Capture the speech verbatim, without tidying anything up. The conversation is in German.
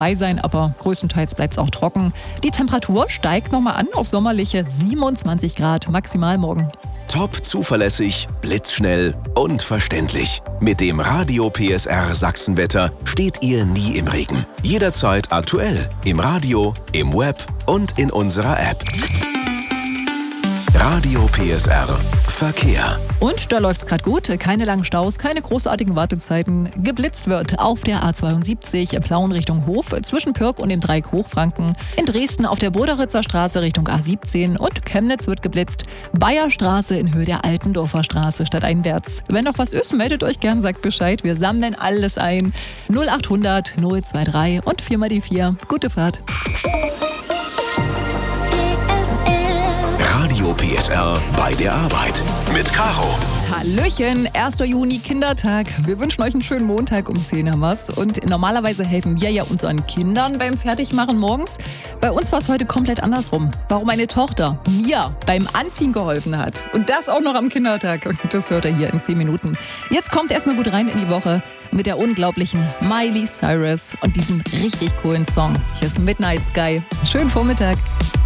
dabei sein, aber größtenteils bleibt es auch trocken. Die Temperatur steigt nochmal an auf sommerliche siebenundzwanzig Grad maximal morgen. Top zuverlässig, blitzschnell und verständlich. Mit dem Radio P S R Sachsenwetter steht ihr nie im Regen. Jederzeit aktuell. Im Radio, im Web und in unserer App. Radio P S R Verkehr. Und da läuft's gerade gut. Keine langen Staus, keine großartigen Wartezeiten. Geblitzt wird auf der A zweiundsiebzig Plauen Richtung Hof zwischen Pirk und dem Dreieck Hochfranken. In Dresden auf der Boderitzer Straße Richtung A siebzehn und Chemnitz wird geblitzt. Bayerstraße in Höhe der Altendorfer Straße stadteinwärts. Wenn noch was ist, meldet euch gern, sagt Bescheid. Wir sammeln alles ein. null achthundert null dreiundzwanzig und vier mal die vier. Gute Fahrt. Radio P S R bei der Arbeit mit Caro. Hallöchen, erster Juni, Kindertag. Wir wünschen euch einen schönen Montag um zehn haben wir's. Und normalerweise helfen wir ja unseren Kindern beim Fertigmachen morgens. Bei uns war es heute komplett andersrum. Warum meine Tochter mir beim Anziehen geholfen hat. Und das auch noch am Kindertag. Und das hört ihr hier in zehn Minuten. Jetzt kommt erstmal gut rein in die Woche mit der unglaublichen Miley Cyrus und diesem richtig coolen Song. Hier ist Midnight Sky. Schönen Vormittag.